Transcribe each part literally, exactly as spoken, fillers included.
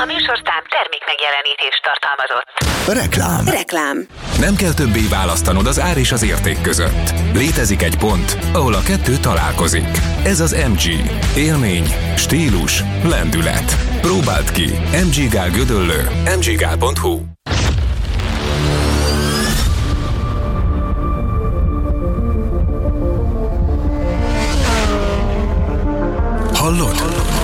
műsorszám termék megjelenítést tartalmazott. Reklám. Reklám. Nem kell többé választanod az ár és az érték között. Létezik egy pont, ahol a kettő találkozik. Ez az em gé. Élmény, stílus, lendület. Próbáld ki. em gé Gál Gödöllő. em gé gál pont hu. Hallod?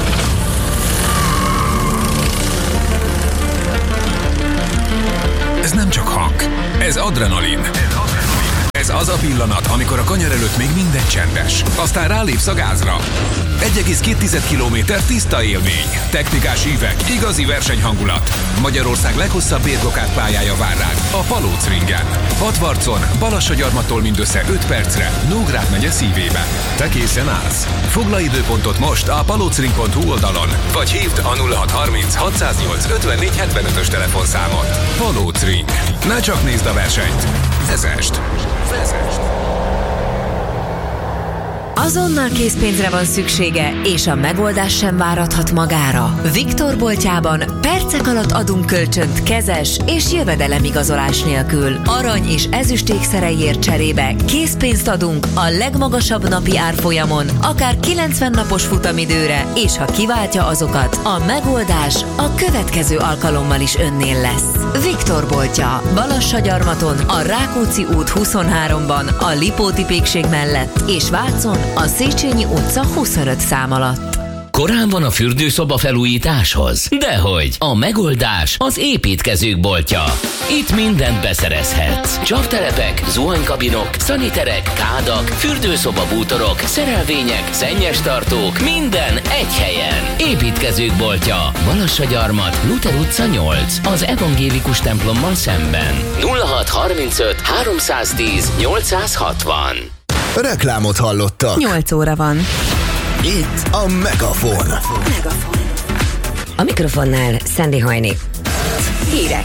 Ez nem csak hang, ez adrenalin. Ez az a pillanat, amikor a kanyar előtt még minden csendes. Aztán rálépsz a gázra. egy egész két kilométer tiszta élmény. Technikás ívek, igazi versenyhangulat. Magyarország leghosszabb bérgokát pályája vár rád a Palóc Ringen. Hatvarcon, Balassagyarmattól mindössze öt percre, Nógrád megye szívébe. Te készen állsz? Foglalj időpontot most a palocring pont hu oldalon, vagy hívd a nulla hat harminc hatszáznyolc ötvennégy hetvenötös telefonszámot. Palóc Ring. Ne csak nézd a versenyt, vezesd! Vezesd! Azonnal készpénzre van szüksége, és a megoldás sem várathat magára. Viktor boltjában percek alatt adunk kölcsönt kezes és jövedelemigazolás nélkül. Arany és ezüst ékszereiért cserébe készpénzt adunk a legmagasabb napi árfolyamon, akár kilencven napos futamidőre, és ha kiváltja azokat, a megoldás a következő alkalommal is önnél lesz. Viktor boltja, Balassagyarmaton, a Rákóczi út huszonháromban, a Lipóti pékség mellett, és Vácon, a Széchenyi utca huszonöt szám alatt. Korán van a fürdőszoba felújításhoz? Dehogy! A megoldás az építkezők boltja. Itt mindent beszerezhetsz. Csaptelepek, zuhanykabinok, szaniterek, kádak, fürdőszoba bútorok, szerelvények, szennyestartók, minden egy helyen. Építkezők boltja. Balassagyarmat, Luther utca nyolc, az evangélikus templommal szemben. nulla hat harmincöt háromszáztíz nyolcszázhatvan. Reklámot hallottak. nyolc óra van. Itt a Megafon. Megafon. A mikrofonnál Szendi Hajni. Hírek.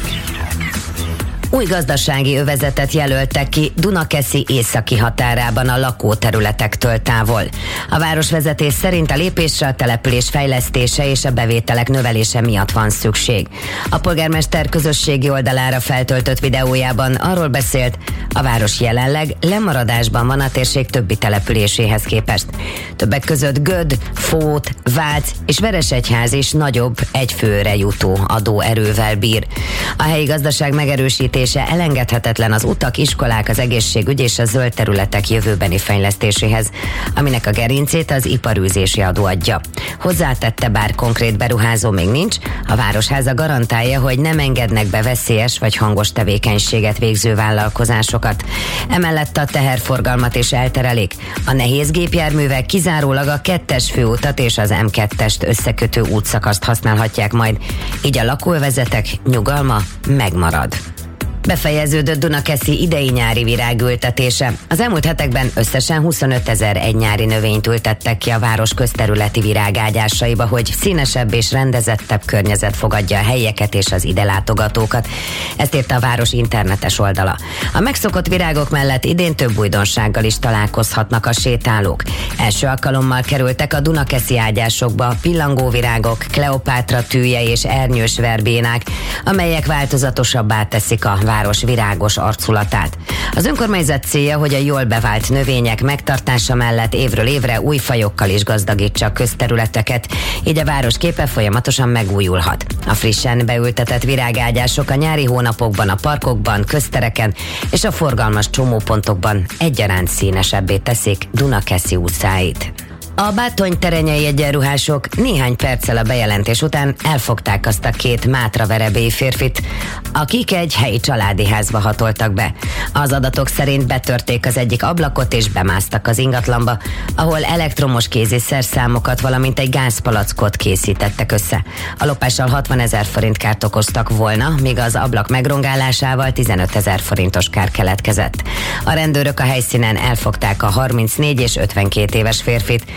Új gazdasági övezetet jelöltek ki Dunakeszi északi határában a lakóterületektől távol. A városvezetés szerint a lépésre a település fejlesztése és a bevételek növelése miatt van szükség. A polgármester közösségi oldalára feltöltött videójában arról beszélt, a város jelenleg lemaradásban van a térség többi településéhez képest. Többek között Göd, Fót, Vác és Veresegyház is nagyobb, egy főre jutó adóerővel bír. A helyi gazdaság megerősítése elengedhetetlen az utak, iskolák, az egészségügy és a zöld területek jövőbeni fejlesztéséhez, aminek a gerincét az iparűzési adó adja. Hozzátette, bár konkrét beruházó még nincs, a Városháza garantálja, hogy nem engednek be veszélyes vagy hangos tevékenységet végző vállalkozásokat. Emellett a teherforgalmat is elterelik. A nehéz gépjárművek kizárólag a kettes főutat és az em kettest összekötő útszakaszt használhatják majd, így a lakóövezetek nyugalma megmarad. Befejeződött Dunakeszi idei-nyári virágültetése. Az elmúlt hetekben összesen huszonötezer egy nyári növényt ültettek ki a város közterületi virágágyásaiba, hogy színesebb és rendezettebb környezet fogadja a helyieket és az ide látogatókat. Ezt írta a város internetes oldala. A megszokott virágok mellett idén több újdonsággal is találkozhatnak a sétálók. Első alkalommal kerültek a Dunakeszi ágyásokba pillangóvirágok, Kleopátra tűje és ernyős verbénák, amelyek változatosabbá teszik a város virágos arculatát. Az önkormányzat célja, hogy a jól bevált növények megtartása mellett évről évre új fajokkal is gazdagítsa a közterületeket, így a város képe folyamatosan megújulhat. A frissen beültetett virágágyások a nyári hónapokban a parkokban, köztereken és a forgalmas csomópontokban egyaránt színesebbé teszik Dunakeszi utcáit. A bátony-terenyei egyenruhások néhány perccel a bejelentés után elfogták azt a két mátraverebélyi férfit, akik egy helyi családi házba hatoltak be. Az adatok szerint betörték az egyik ablakot és bemásztak az ingatlanba, ahol elektromos kézi szerszámokat, valamint egy gázpalackot készítettek össze. A lopással hatvanezer forint kárt okoztak volna, míg az ablak megrongálásával tizenötezer forintos kár keletkezett. A rendőrök a helyszínen elfogták a harmincnégy és ötvenkét éves férfit,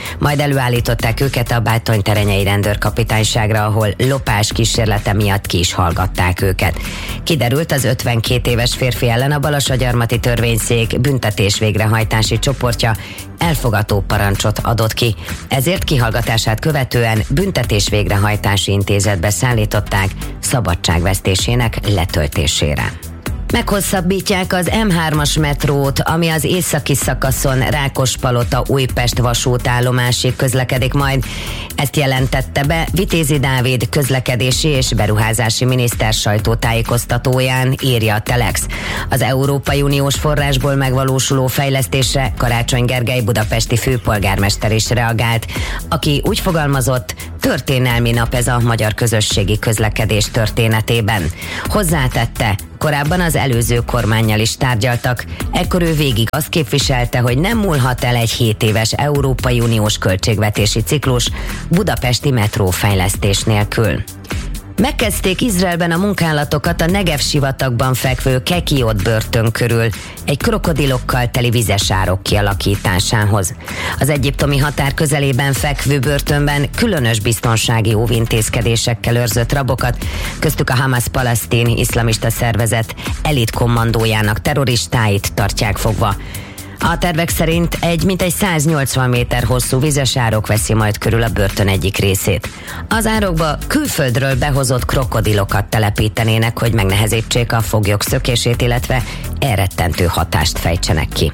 majd előállították őket a Bátorterenyei rendőrkapitányságra, ahol lopás kísérlete miatt ki is hallgatták őket. Kiderült, az ötvenkét éves férfi ellen a Balassagyarmati törvényszék büntetés végrehajtási csoportja elfogató parancsot adott ki. Ezért kihallgatását követően büntetés végrehajtási intézetbe szállították szabadságvesztésének letöltésére. Meghosszabbítják az em hármas metrót, ami az északi szakaszon Rákospalota-Újpest vasútállomásig közlekedik majd. Ezt jelentette be Vitézi Dávid közlekedési és beruházási miniszter sajtótájékoztatóján, írja a Telex. Az Európai Uniós forrásból megvalósuló fejlesztésre Karácsony Gergely budapesti főpolgármester is reagált, aki úgy fogalmazott, történelmi nap ez a magyar közösségi közlekedés történetében. Hozzátette, korábban az előző kormánnyal is tárgyaltak, ekkor ő végig azt képviselte, hogy nem múlhat el egy hét éves Európai Uniós költségvetési ciklus budapesti metrófejlesztés nélkül. Megkezdték Izraelben a munkálatokat a Negev sivatagban fekvő Kekiot börtön körül egy krokodilokkal teli vizesárok kialakításához. Az egyiptomi határ közelében fekvő börtönben különös biztonsági óvintézkedésekkel őrzött rabokat, köztük a Hamas palesztin iszlamista szervezet elit kommandójának terroristáit tartják fogva. A tervek szerint egy mintegy száznyolcvan méter hosszú vizesárok veszi majd körül a börtön egyik részét. Az árokba külföldről behozott krokodilokat telepítenének, hogy megnehezítsék a foglyok szökését, illetve elrettentő hatást fejtsenek ki.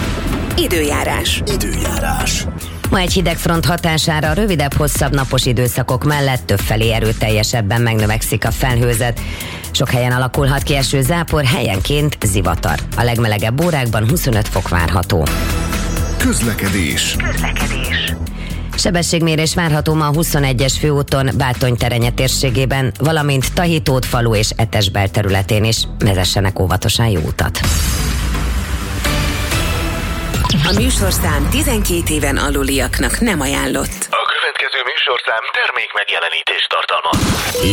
Időjárás. Időjárás. Ma egy hidegfront hatására rövidebb-hosszabb napos időszakok mellett többfelé erőteljesebben megnövekszik a felhőzet. Sok helyen alakulhat ki eső, zápor, helyenként zivatar. A legmelegebb órákban huszonöt fok várható. Közlekedés. Közlekedés. Sebességmérés várható ma a huszonegyes főúton Bátorterenye térségében, valamint Tahitótfalu és Etesbel területén is. Vezessenek óvatosan jó utat. A műsorszám tizenkét éven aluliaknak nem ajánlott. A következő műsorszám termék megjelenítést tartalmaz.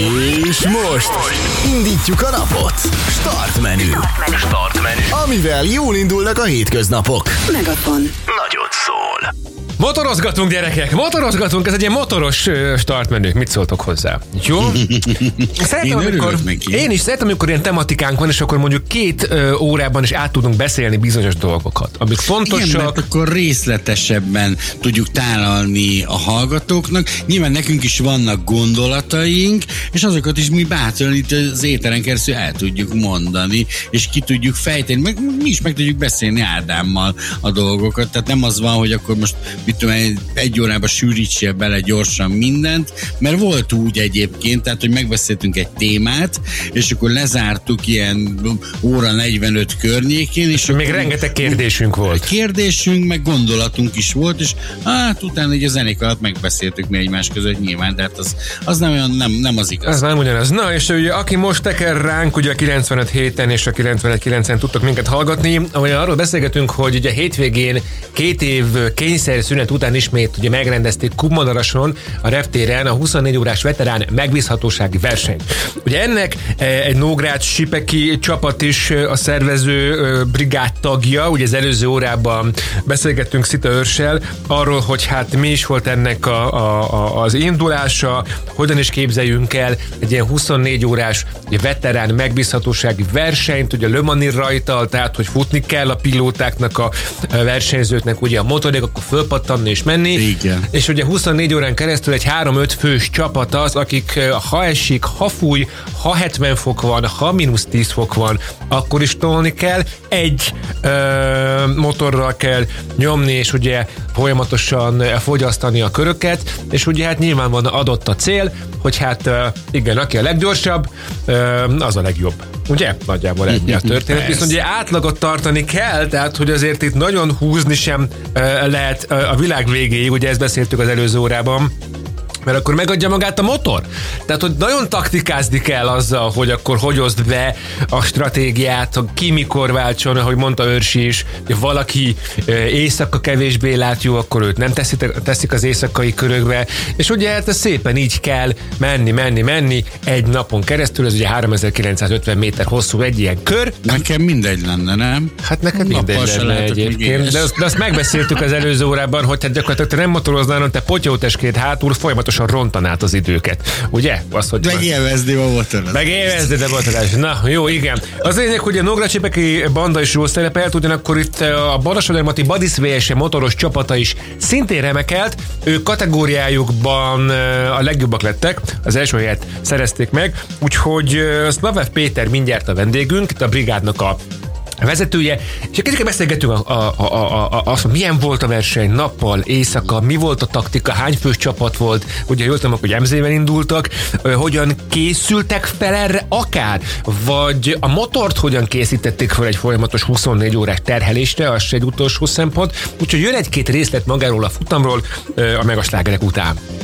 És most indítjuk a napot. Start menü. Start menü. Amivel jól indulnak a hétköznapok. Megafon. Nagyot szól. Motorozgatunk, gyerekek, motorozgatunk, ez egy ilyen motoros uh, startmenü. Mit szóltok hozzá? Jó? Szeretem, én amikor, neki. Én is szeretem, amikor ilyen tematikánk van, és akkor mondjuk két uh, órában is át tudunk beszélni bizonyos dolgokat, amik fontosak. Igen, mert akkor részletesebben tudjuk tálalni a hallgatóknak. Nyilván nekünk is vannak gondolataink, és azokat is mi bátran itt az éteren keresztül el tudjuk mondani, és ki tudjuk fejteni. Meg, mi is meg tudjuk beszélni Ádámmal a dolgokat. Tehát nem az van, hogy akkor most mit tudom, egy órába sűrítsél bele gyorsan mindent, mert volt úgy egyébként, tehát, hogy megbeszéltünk egy témát, és akkor lezártuk ilyen óra negyvenöt környékén, és még rengeteg kérdésünk volt. Kérdésünk, meg gondolatunk is volt, és hát utána egy a zenék alatt megbeszéltük mi egymás között nyilván, de hát az, az nem olyan, nem, nem az igaz. Ez nem ugyanaz. Na, és ugye, aki most teker ránk, ugye a kilencvenöt héten és a kilencvenegy kilencen tudtok minket hallgatni, ahogy arról beszélgetünk, hogy ugye hétvégén két év kényszer szünet után ismét ugye megrendezték Kunmadarason, a reptéren a huszonnégy órás veterán megbízhatósági versenyt. Ugye ennek egy Nógrád Sipeki csapat is a szervező brigád tagja, ugye az előző órában beszélgettünk Szita Őrssel arról, hogy hát mi is volt ennek a, a, a, az indulása, hogyan is képzeljünk el egy ilyen huszonnégy órás ugye, veterán megbízhatósági versenyt, ugye Le Mani rajtal, tehát hogy futni kell a pilótáknak, a versenyzőknek, ugye a motorék, akkor fölpattanni és menni. Igen. És ugye huszonnégy órán keresztül egy három-öt fős csapat az, akik ha esik, ha fúj, ha hetven fok van, ha mínusz tíz fok van, akkor is tolni kell. Egy ö, motorral kell nyomni, és ugye folyamatosan fogyasztani a köröket, és ugye hát nyilván van adott a cél, hogy hát ö, igen, aki a leggyorsabb, ö, az a legjobb. Ugye? Nagyjából ennyi a történet. Viszont ugye átlagot tartani kell, tehát hogy azért itt nagyon húzni sem uh, lehet uh, a világ végéig, ugye ezt beszéltük az előző órában, mert akkor megadja magát a motor. Tehát, hogy nagyon taktikázni kell azzal, hogy akkor hogy oszd be a stratégiát, hogy ki mikor váltson, ahogy mondta Őrsi is, hogy valaki éjszaka kevésbé lát jó, akkor őt nem teszik, teszik az éjszakai körökbe, és ugye hát ez szépen így kell menni, menni, menni egy napon keresztül, ez ugye háromezer-kilencszázötven méter hosszú egy ilyen kör. Nekem mindegy lenne, nem? Hát neked mindegy lenne egyébként, de azt, de azt megbeszéltük az előző órában, hogy hát gyakorlatilag te nem motoroznál, te potyótesként hátul folyamatosan rontanád az időket. Ugye? Az, hogy megélvezni a motorot. Megélvezni a motorát. Na, jó, igen. Az lényeg, hogy a Nógrád-Csépeki banda is jól szerepelt, ugyanakkor itt a Balassadermati Badis vé es motoros csapata is szintén remekelt. Ők kategóriájukban a legjobbak lettek, az első helyet szerezték meg, úgyhogy Szlavev Péter mindjárt a vendégünk, itt a brigádnak a vezetője, és egy kicsit beszélgetünk a, a, a, a, a, azt, milyen volt a verseny nappal, éjszaka, mi volt a taktika, hány fős csapat volt, ugye jól tudom, hogy em zével indultak, hogyan készültek fel erre akár, vagy a motort hogyan készítették fel egy folyamatos huszonnégy órás terhelésre, az egy utolsó szempont, úgyhogy jön egy-két részlet magáról a futamról, a megaslágerek után.